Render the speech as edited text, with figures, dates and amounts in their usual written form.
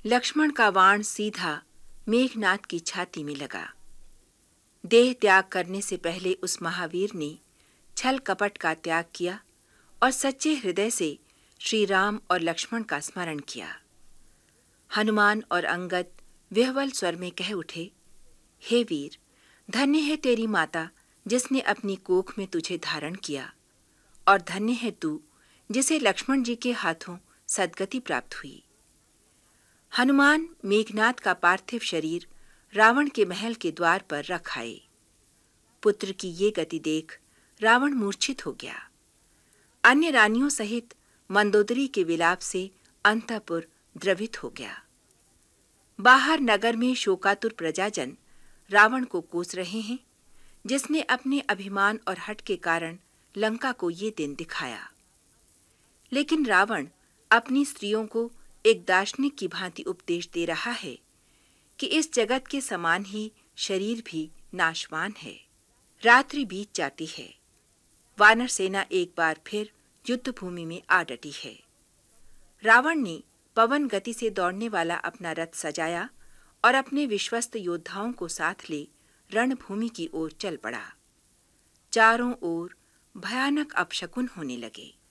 लक्ष्मण का बाण सीधा मेघनाद की छाती में लगा। देह त्याग करने से पहले उस महावीर ने छल कपट का त्याग किया और सच्चे हृदय से श्री राम और लक्ष्मण का स्मरण किया। हनुमान और अंगद विह्वल स्वर में कह उठे, हे वीर, धन्य है तेरी माता जिसने अपनी कोख में तुझे धारण किया, और धन्य है तू जिसे लक्ष्मण जी के हाथों सद्गति प्राप्त हुई। हनुमान मेघनाद का पार्थिव शरीर रावण के महल के द्वार पर रख आए। पुत्र की ये गति देख रावण मूर्छित हो गया। अन्य रानियों सहित मंदोदरी के विलाप से अंतःपुर द्रवित हो गया। बाहर नगर में शोकातुर प्रजाजन रावण को कोस रहे हैं, जिसने अपने अभिमान और हठ के कारण लंका को ये दिन दिखाया। लेकिन रावण अपनी स्त्रियों को एक दार्शनिक की भांति उपदेश दे रहा है कि इस जगत के समान ही शरीर भी नाशवान है। रात्रि बीत जाती है। वानर सेना एक बार फिर युद्ध भूमि में आ डटी है। रावण ने पवन गति से दौड़ने वाला अपना रथ सजाया और अपने विश्वस्त योद्धाओं को साथ ले रणभूमि की ओर चल पड़ा। चारों ओर भयानक अपशकुन होने लगे।